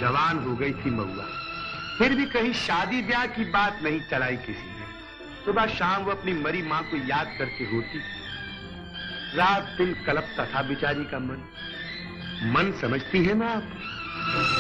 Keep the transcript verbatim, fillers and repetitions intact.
जवान हो गई थी महुआ, फिर भी कहीं शादी ब्याह की बात नहीं चलाई किसी ने। सुबह शाम वो अपनी मरी मां को याद करके रोती, रात दिन कलपता था बेचारी का मन। मन समझती है ना आप?